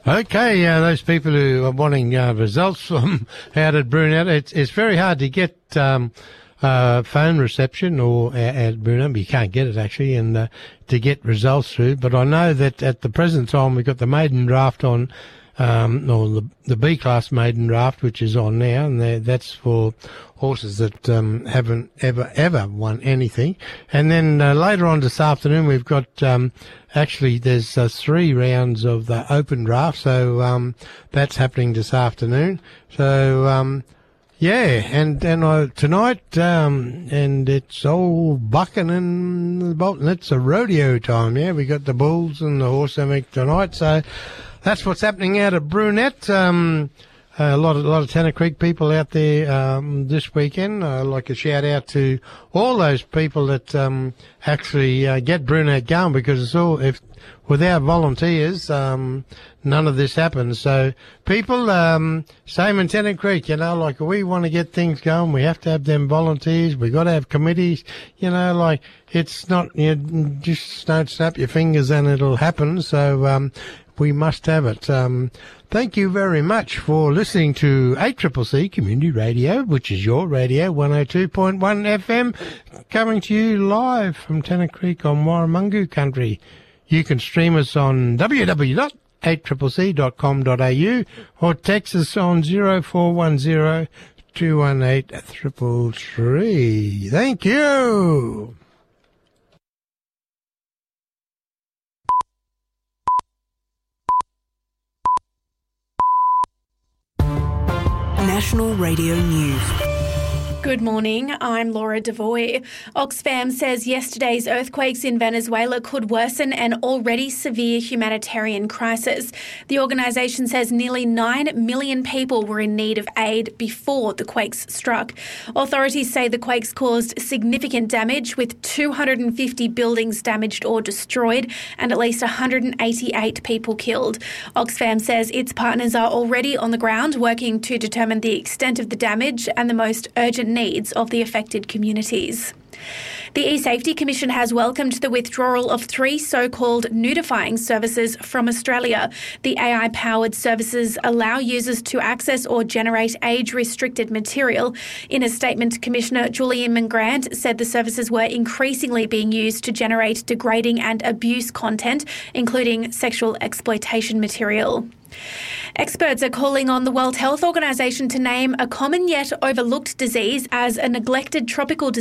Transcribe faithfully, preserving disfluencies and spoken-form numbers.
Okay, uh, those people who are wanting uh, results from out at Brunette, it's, it's very hard to get um, uh, phone reception or at, at Brunette. You can't get it, actually, and uh, to get results through. But I know that at the present time we've got the maiden draft on, um, or the, the B-class maiden draft, which is on now, and that's for horses that um, haven't ever, ever won anything. And then uh, later on this afternoon we've got... Um, Actually, there's uh, three rounds of the open draft, so um, that's happening this afternoon. So, um, yeah, and and uh, tonight, um, and it's all bucking and bolting. It's a rodeo time, yeah. We got the bulls and the horse emic tonight, so that's what's happening out at Brunette. Um, a lot of a lot of Tanner Creek people out there um, this weekend. I'd like to shout out to all those people that um, actually uh, get Brunette going, because it's all if without volunteers, um, none of this happens. So people, um, same in Tanner Creek, you know, like we want to get things going, we have to have them volunteers. We got to have committees, you know, like it's not you know, just don't snap your fingers and it'll happen. So um, we must have it. Um, Thank you very much for listening to A C C C Community Radio, which is your radio, one oh two point one F M, coming to you live from Tanner Creek on Warramungu country. You can stream us on w w w dot a c c c dot com dot a u or text us on zero four one zero two one eight three three three. Thank you. National Radio News. Good morning, I'm Laura Devoy. Oxfam says yesterday's earthquakes in Venezuela could worsen an already severe humanitarian crisis. The organisation says nearly nine million people were in need of aid before the quakes struck. Authorities say the quakes caused significant damage, with two hundred fifty buildings damaged or destroyed and at least one hundred eighty-eight people killed. Oxfam says its partners are already on the ground working to determine the extent of the damage and the most urgent needs of the affected communities. The eSafety Commission has welcomed the withdrawal of three so-called nudifying services from Australia. The A I-powered services allow users to access or generate age-restricted material. In a statement, Commissioner Julian Mangrant said the services were increasingly being used to generate degrading and abuse content, including sexual exploitation material. Experts are calling on the World Health Organization to name a common yet overlooked disease as a neglected tropical disease